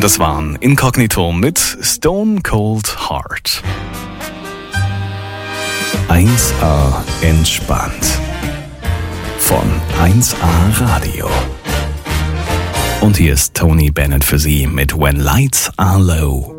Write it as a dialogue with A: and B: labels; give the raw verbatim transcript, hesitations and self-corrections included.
A: das waren Inkognito mit Stone Cold Heart. eins A entspannt. Von eins A Radio. Und hier ist Tony Bennett für Sie mit When Lights Are Low.